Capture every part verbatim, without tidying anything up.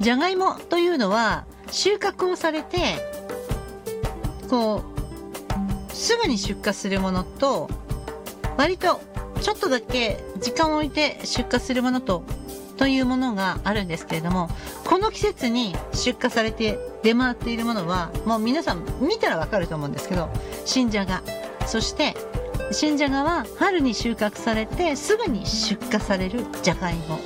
じゃがいもというのは収穫をされてこうすぐに出荷するものと、割とちょっとだけ時間を置いて出荷するものとというものがあるんですけれども、この季節に出荷されて出回っているものはもう皆さん見たらわかると思うんですけど、新じゃが、そして新じゃがは春に収穫されてすぐに出荷されるじゃがいも。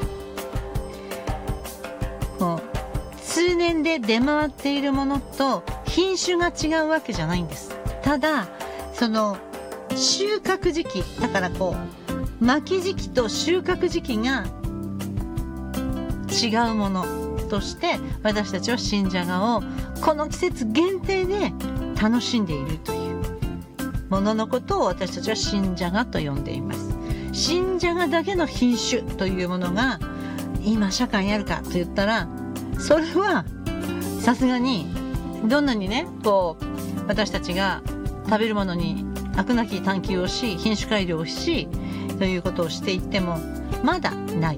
こう通年で出回っているものと品種が違うわけじゃないんです。ただその収穫時期だから、こう巻き時期と収穫時期が違うものとして私たちは新じゃがをこの季節限定で楽しんでいるというもののことを私たちは新じゃがと呼んでいます。新じゃがだけの品種というものが今社会にあるかと言ったら、それはさすがにどんなにねこう私たちが食べるものに飽くなき探求をし品種改良をしということをしていってもまだない。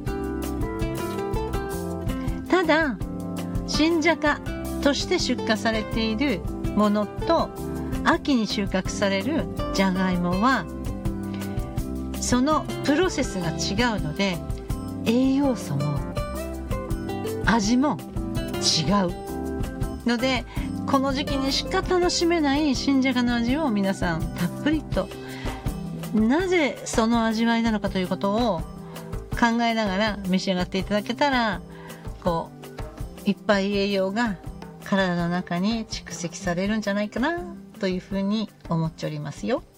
ただ新じゃがとして出荷されているものと秋に収穫されるじゃがいもはそのプロセスが違うので栄養素も味も違うので、この時期にしか楽しめない新じゃがの味を皆さんたっぷりと、なぜその味わいなのかということを考えながら召し上がっていただけたら、こういっぱい栄養が体の中に蓄積されるんじゃないかなというふうに思っておりますよ。